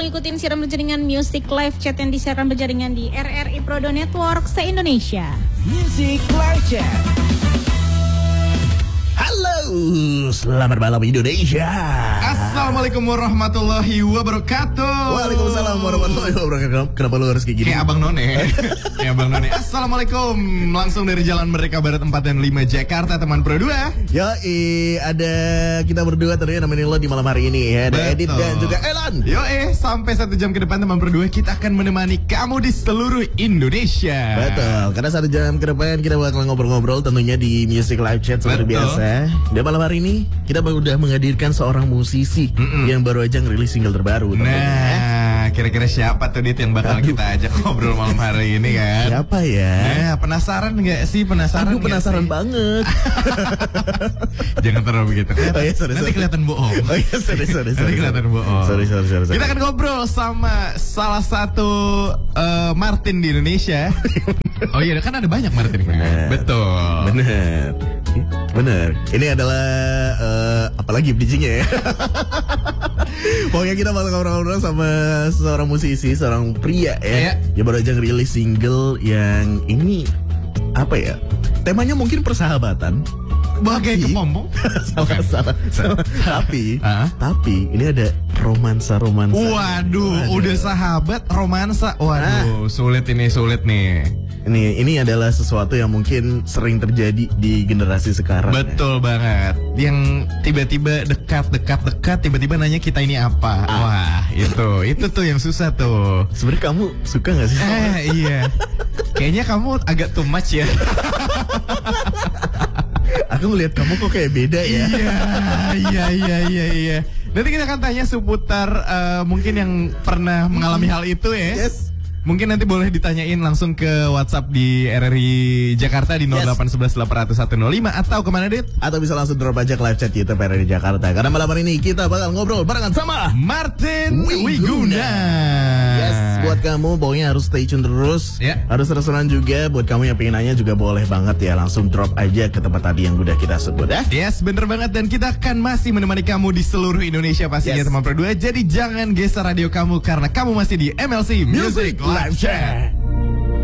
bakal ngikutin siaran berjaringan Music Live Chat yang disiarkan berjaringan di RRI Prodo Network se-Indonesia. Music Live Chat. Halo, selamat malam Indonesia. Assalamualaikum warahmatullahi wabarakatuh. Waalaikumsalam warahmatullahi wabarakatuh. Kenapa lu harus kayak gini? Kayak Abang None. Kayak Abang None. Assalamualaikum. Langsung dari Jalan Merdeka Barat 4 dan 5 Jakarta, teman Pro 2. Yoi, ada kita berdua tentunya nemenin lo di malam hari ini ya. Ada Edit dan juga Elan. Yoi, sampai 1 jam ke depan teman Pro 2 kita akan menemani kamu di seluruh Indonesia. Betul, karena 1 jam ke depan kita bakal ngobrol-ngobrol tentunya di Music Live Chat seperti biasa. Dan malam hari ini kita udah menghadirkan seorang musisi yang baru aja ngerilis single terbaru. Nah, kira-kira siapa tuh Dit yang bakal kita ajak ngobrol malam hari ini kan? Siapa ya? Nah, penasaran nggak sih? Penasaran? Aku penasaran banget. Jangan terlalu begitu. Oh, iya, sorry. Nanti kelihatan bohong. Oh iya, sorry. Nanti kelihatan bohong. Sorry. Kita akan ngobrol sama salah satu Martin di Indonesia. Oh iya, kan ada banyak Martin kan? Betul. Bener. Ini adalah apalagi bridgingnya ya. Pokoknya kita bakal ngobrol-ngobrol sama seorang musisi, seorang pria ya. Dia baru aja ngerilis single yang ini apa ya? Temanya mungkin persahabatan. Bagai kepompong. Salah. Tapi ini ada romansa. Waduh, udah sahabat romansa. Waduh, sulit nih. Ini adalah sesuatu yang mungkin sering terjadi di generasi sekarang. Betul banget. Yang tiba-tiba dekat, tiba-tiba nanya kita ini apa. Wah, itu tuh yang susah tuh. Sebenarnya kamu suka gak sih? Iya. Kayaknya kamu agak too much ya. Aku ngeliat kamu kok kayak beda ya. Iya. Nanti kita akan tanya seputar mungkin yang pernah mengalami hal itu ya. Yes. Mungkin nanti boleh ditanyain langsung ke WhatsApp di RRI Jakarta di 0811-800-105 atau kemana Dit? Atau bisa langsung drop aja ke live chat YouTube RRI Jakarta. Karena malam hari ini kita bakal ngobrol barengan sama Martin Wiguna. Yes, buat kamu pokoknya harus stay tune terus. Harus terus-terusan juga. Buat kamu yang pengen nanya juga boleh banget ya. Langsung drop aja ke tempat tadi yang udah kita sebut ya. Yes, bener banget. Dan kita akan masih menemani kamu di seluruh Indonesia pastinya teman Pro 2. Jadi jangan geser radio kamu karena kamu masih di MLC Music Live Chat.